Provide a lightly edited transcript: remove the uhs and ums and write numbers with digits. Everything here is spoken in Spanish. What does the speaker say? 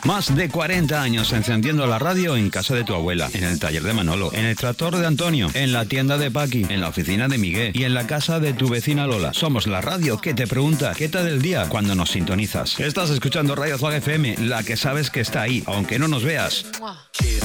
Más de 40 años encendiendo la radio en casa de tu abuela, en el taller de Manolo, en el tractor de Antonio, en la tienda de Paqui, en la oficina de Miguel y en la casa de tu vecina Lola. Somos la radio que te pregunta qué tal el día cuando nos sintonizas. Estás escuchando Radio Zag FM, la que sabes que está ahí, aunque no nos veas.